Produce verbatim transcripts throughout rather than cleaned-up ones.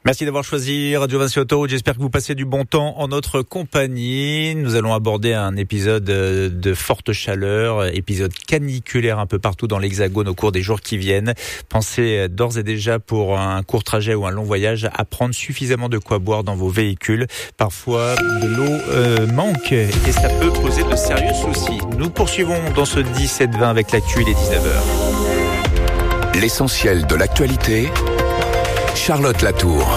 Merci d'avoir choisi Radio Vinci Autoroute. J'espère que vous passez du bon temps en notre compagnie. Nous allons aborder un épisode de forte chaleur, épisode caniculaire un peu partout dans l'Hexagone au cours des jours qui viennent. Pensez d'ores et déjà pour un court trajet ou un long voyage à prendre suffisamment de quoi boire dans vos véhicules. Parfois, de l'eau euh, manque et ça peut poser de sérieux soucis. Nous poursuivons dans ce dix-sept vingt avec l'actu, il est dix-neuf heures. L'essentiel de l'actualité, Charlotte Latour.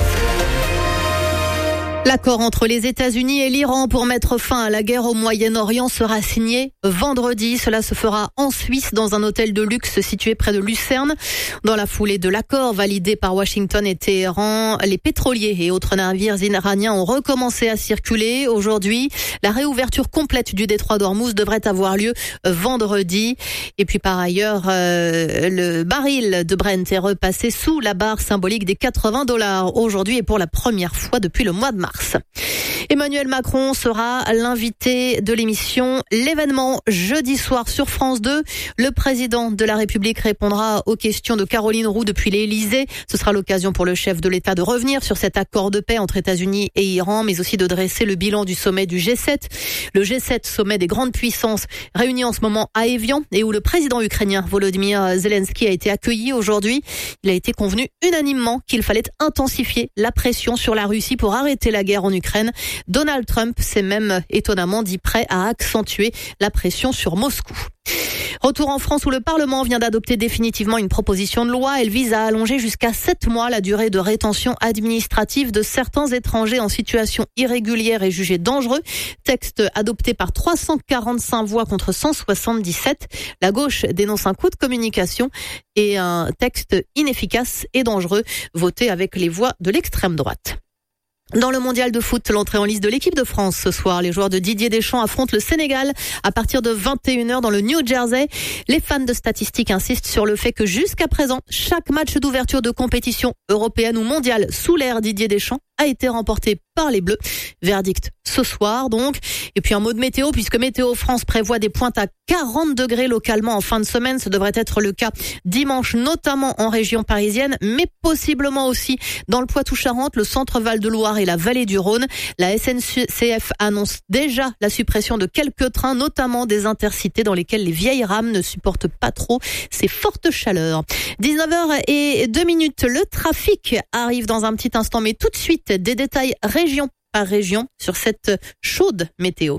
L'accord entre les États-Unis et l'Iran pour mettre fin à la guerre au Moyen-Orient sera signé vendredi. Cela se fera en Suisse dans un hôtel de luxe situé près de Lucerne. Dans la foulée de l'accord validé par Washington et Téhéran, les pétroliers et autres navires iraniens ont recommencé à circuler. Aujourd'hui, la réouverture complète du détroit d'Ormuz devrait avoir lieu vendredi. Et puis par ailleurs, euh, le baril de Brent est repassé sous la barre symbolique des quatre-vingts dollars aujourd'hui et pour la première fois depuis le mois de mars. Emmanuel Macron sera l'invité de l'émission L'événement jeudi soir sur France deux. Le président de la République répondra aux questions de Caroline Roux depuis l'Élysée. Ce sera l'occasion pour le chef de l'État de revenir sur cet accord de paix entre États-Unis et Iran, mais aussi de dresser le bilan du sommet du G sept. Le G sept, sommet des grandes puissances, réuni en ce moment à Évian et où le président ukrainien Volodymyr Zelensky a été accueilli aujourd'hui. Il a été convenu unanimement qu'il fallait intensifier la pression sur la Russie pour arrêter la guerre en Ukraine. Donald Trump s'est même étonnamment dit prêt à accentuer la pression sur Moscou. Retour en France où le Parlement vient d'adopter définitivement une proposition de loi. Elle vise à allonger jusqu'à sept mois la durée de rétention administrative de certains étrangers en situation irrégulière et jugés dangereux. Texte adopté par trois cent quarante-cinq voix contre cent soixante-dix-sept. La gauche dénonce un coup de communication et un texte inefficace et dangereux voté avec les voix de l'extrême droite. Dans le mondial de foot, l'entrée en liste de l'équipe de France ce soir. Les joueurs de Didier Deschamps affrontent le Sénégal à partir de vingt et une heures dans le New Jersey. Les fans de statistiques insistent sur le fait que jusqu'à présent, chaque match d'ouverture de compétition européenne ou mondiale sous l'ère Didier Deschamps a été remporté par les Bleus. Verdict ce soir donc. Et puis un mot de météo puisque Météo France prévoit des pointes à quarante degrés localement en fin de semaine. Ce devrait être le cas dimanche, notamment en région parisienne, mais possiblement aussi dans le Poitou-Charentes, le centre Val-de-Loire et la vallée du Rhône. La S N C F annonce déjà la suppression de quelques trains, notamment des intercités dans lesquels les vieilles rames ne supportent pas trop ces fortes chaleurs. dix-neuf heures et deux minutes, le trafic arrive dans un petit instant, mais tout de suite des détails région par région sur cette chaude météo.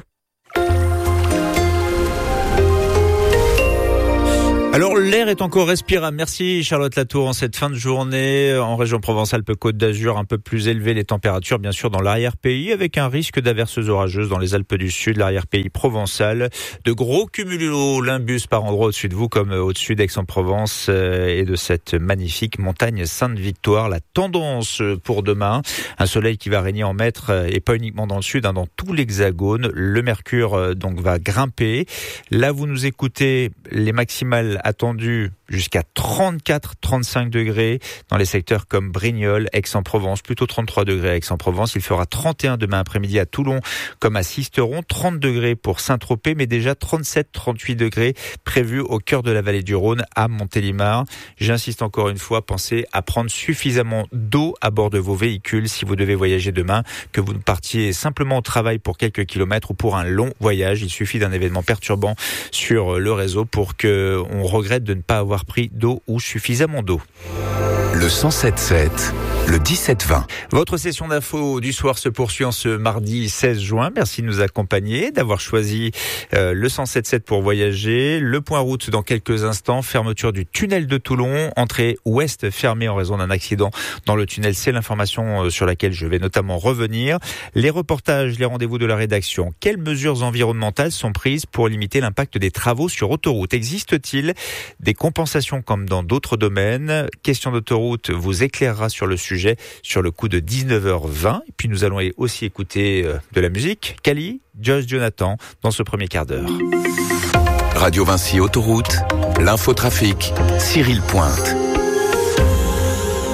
Alors l'air est encore respirable. Merci Charlotte Latour. En cette fin de journée, en région Provence-Alpes-Côte d'Azur, un peu plus élevé les températures, bien sûr dans l'arrière-pays, avec un risque d'averses orageuses dans les Alpes du Sud, l'arrière-pays provençal. De gros cumulonimbus par endroits au-dessus de vous, comme au-dessus d'Aix-en-Provence et de cette magnifique montagne Sainte-Victoire. La tendance pour demain, un soleil qui va régner en maître, et pas uniquement dans le sud, hein, dans tout l'hexagone. Le mercure donc va grimper. Là, vous nous écoutez, les maximales attendu jusqu'à trente-quatre à trente-cinq degrés dans les secteurs comme Brignoles, Aix-en-Provence, plutôt trente-trois degrés à Aix-en-Provence. Il fera trente et un demain après-midi à Toulon comme à Sisteron, trente degrés pour Saint-Tropez, mais déjà trente-sept à trente-huit degrés prévus au cœur de la vallée du Rhône à Montélimar. J'insiste encore une fois, pensez à prendre suffisamment d'eau à bord de vos véhicules si vous devez voyager demain, que vous partiez simplement au travail pour quelques kilomètres ou pour un long voyage. Il suffit d'un événement perturbant sur le réseau pour que on regrette de ne pas avoir pris d'eau ou suffisamment d'eau. Le cent sept sept, le dix-sept vingt. Votre session d'info du soir se poursuit en ce mardi seize juin. Merci de nous accompagner, d'avoir choisi euh, le cent sept sept pour voyager. Le point route dans quelques instants. Fermeture du tunnel de Toulon. Entrée ouest fermée en raison d'un accident dans le tunnel. C'est l'information sur laquelle je vais notamment revenir. Les reportages, les rendez-vous de la rédaction. Quelles mesures environnementales sont prises pour limiter l'impact des travaux sur autoroute? Existe-t-il des compensations comme dans d'autres domaines? Question d'autoroute vous éclairera sur le sujet sur le coup de dix-neuf heures vingt. Et puis nous allons aussi écouter de la musique. Kali, Josh Jonathan dans ce premier quart d'heure. Radio Vinci Autoroute, l'infotrafic, Cyril Pointe.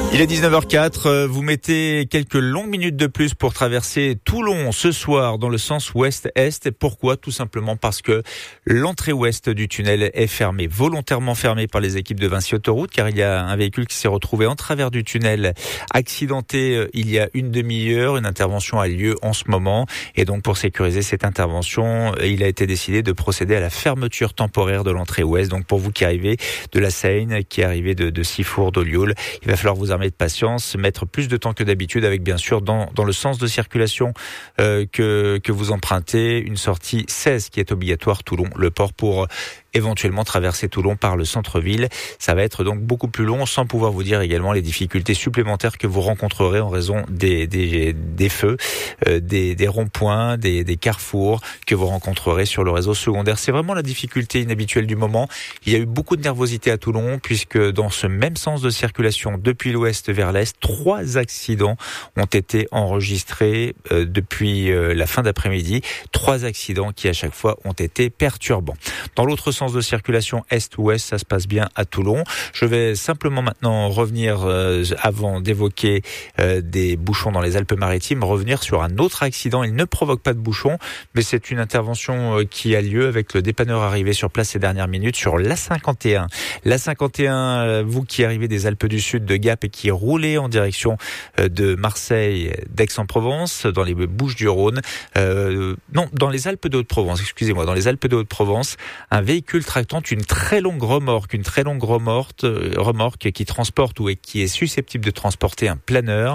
Il est dix-neuf heures quatre, vous mettez quelques longues minutes de plus pour traverser Toulon ce soir dans le sens ouest-est. Pourquoi ? Tout simplement parce que l'entrée ouest du tunnel est fermée, volontairement fermée par les équipes de Vinci Autoroute, car il y a un véhicule qui s'est retrouvé en travers du tunnel, accidenté il y a une demi-heure. Une intervention a lieu en ce moment et donc pour sécuriser cette intervention, il a été décidé de procéder à la fermeture temporaire de l'entrée ouest. Donc pour vous qui arrivez de la Seine, qui arrivez de, de Sifour, d'Olioul, il va falloir vous armer de patience, mettre plus de temps que d'habitude avec bien sûr dans, dans le sens de circulation euh, que, que vous empruntez, une sortie seize qui est obligatoire Toulon, le port pour éventuellement traverser Toulon par le centre-ville. Ça va être donc beaucoup plus long, sans pouvoir vous dire également les difficultés supplémentaires que vous rencontrerez en raison des, des, des feux, euh, des, des ronds-points, des, des carrefours que vous rencontrerez sur le réseau secondaire. C'est vraiment la difficulté inhabituelle du moment. Il y a eu beaucoup de nervosité à Toulon puisque dans ce même sens de circulation depuis l'ouest vers l'est, trois accidents ont été enregistrés euh, depuis euh, la fin d'après-midi. Trois accidents qui à chaque fois ont été perturbants. Dans l'autre sens de circulation est-ouest, ça se passe bien à Toulon. Je vais simplement maintenant revenir, euh, avant d'évoquer euh, des bouchons dans les Alpes-Maritimes, revenir sur un autre accident. Il ne provoque pas de bouchons, mais c'est une intervention euh, qui a lieu avec le dépanneur arrivé sur place ces dernières minutes sur l'A cinquante et un. L'A cinquante et un, euh, vous qui arrivez des Alpes du Sud, de Gap et qui roulez en direction euh, de Marseille, d'Aix-en-Provence, dans les Bouches-du-Rhône, euh, non, dans les Alpes de Haute-Provence, excusez-moi, dans les Alpes de Haute-Provence, un véhicule tractant une très longue remorque, une très longue remorque, euh, remorque qui transporte ou qui est susceptible de transporter un planeur.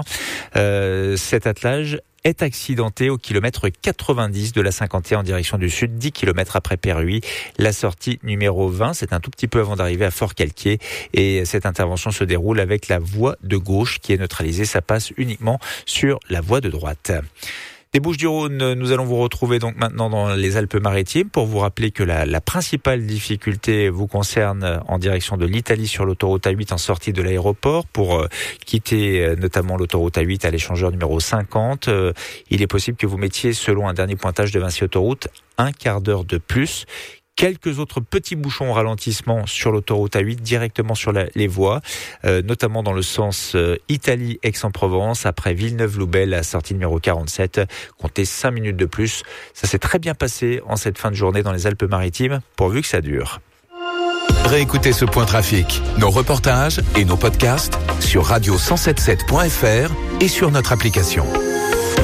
Euh, cet attelage est accidenté au kilomètre quatre-vingt-dix de la cinquante et un en direction du sud, dix kilomètres après Perruy. La sortie numéro vingt, c'est un tout petit peu avant d'arriver à Fort-Calquier et cette intervention se déroule avec la voie de gauche qui est neutralisée. Ça passe uniquement sur la voie de droite. Des Bouches-du-Rhône, nous allons vous retrouver donc maintenant dans les Alpes-Maritimes pour vous rappeler que la, la principale difficulté vous concerne en direction de l'Italie sur l'autoroute A huit en sortie de l'aéroport pour euh, quitter euh, notamment l'autoroute A huit à l'échangeur numéro cinquante. Euh, il est possible que vous mettiez, selon un dernier pointage de Vinci Autoroute, un quart d'heure de plus. Quelques autres petits bouchons au ralentissement sur l'autoroute A huit, directement sur la, les voies, euh, notamment dans le sens euh, Italie-Aix-en-Provence, après Villeneuve-Loubet, la sortie numéro quarante-sept. Comptez cinq minutes de plus. Ça s'est très bien passé en cette fin de journée dans les Alpes-Maritimes, pourvu que ça dure. Réécoutez ce point trafic, nos reportages et nos podcasts sur radio cent soixante-dix-sept point f r et sur notre application.